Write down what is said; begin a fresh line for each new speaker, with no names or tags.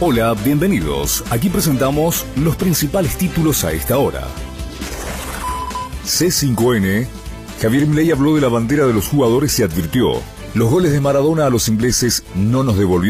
Hola, bienvenidos. Aquí presentamos los principales títulos a esta hora. C5N. Javier Milei habló de la bandera de los jugadores y advirtió: los goles de Maradona a los ingleses no nos devolvió